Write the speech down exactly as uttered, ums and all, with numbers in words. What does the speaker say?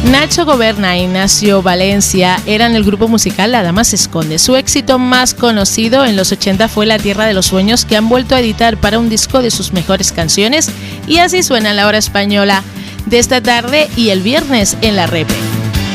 Nacho Goberna e Ignacio Valencia eran el grupo musical La Dama se esconde. Su éxito más conocido en los ochenta fue La Tierra de los Sueños, que han vuelto a editar para un disco de sus mejores canciones, y así suena la hora española de esta tarde y el viernes en la Repe.